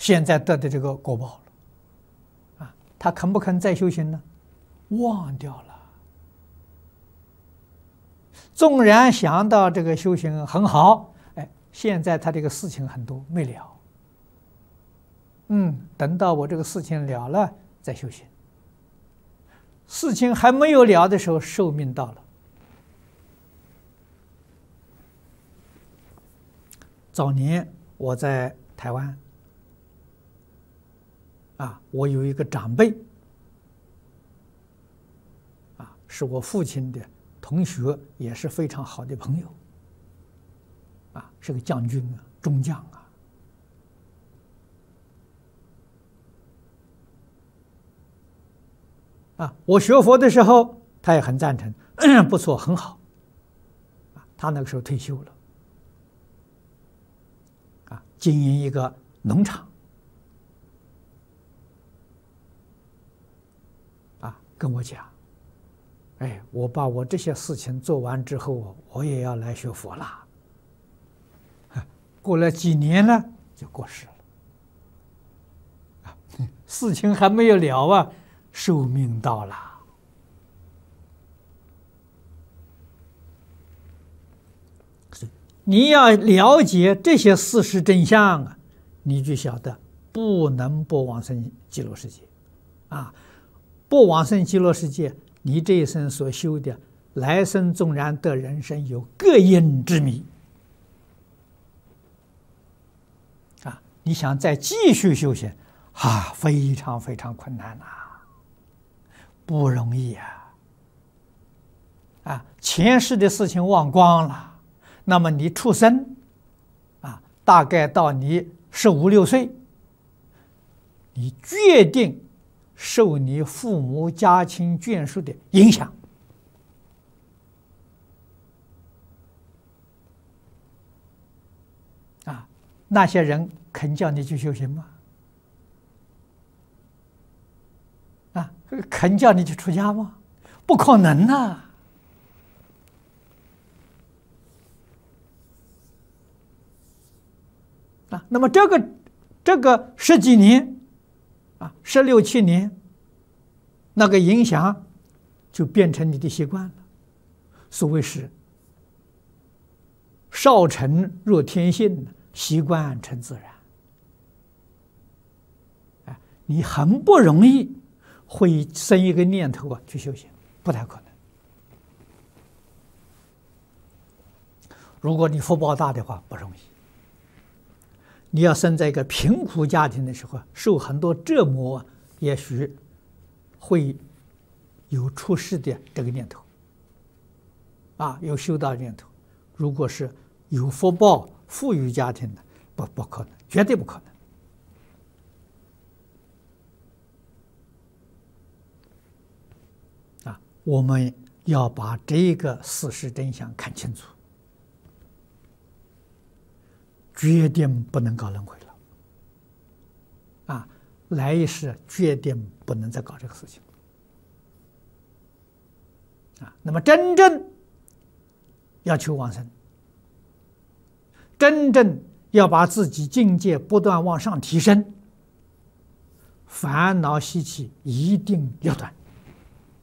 现在得的这个果报了，啊，他肯不肯再修行呢？忘掉了。纵然想到这个修行很好，哎，现在他这个事情很多没了。等到我这个事情了了再修行。事情还没有了的时候，寿命到了。早年我在台湾，我有一个长辈，是我父亲的同学，也是非常好的朋友，是个将军中将我学佛的时候，他也很赞成，不错，很好。他那个时候退休了，经营一个农场，跟我讲，哎，我把我这些事情做完之后，我也要来学佛了。过了几年呢，就过世了。事情还没有了寿命到了。你要了解这些事实真相你就晓得不能不往生极乐世界不往生极乐世界，你这一生所修的，来生纵然得人生，有各因之迷你想再继续修行非常非常困难不容易前世的事情忘光了。那么你出生大概到你15、16岁，你决定受你父母家亲眷属的影响那些人肯叫你去修行吗？肯叫你去出家吗？不可能那么这个十几年16、17年，那个影响就变成你的习惯了。所谓是少成若天性，习惯成自然。你很不容易会生一个念头去修行，不太可能。如果你福报大的话，不容易。你要生在一个贫苦家庭的时候，受很多折磨，也许会有出世的这个念头有修道的念头。如果是有福报富裕家庭的，不可能，绝对不可能我们要把这个事实真相看清楚，决定不能搞轮回了来一世决定不能再搞这个事情那么真正要求往生，真正要把自己境界不断往上提升，烦恼习气一定要断。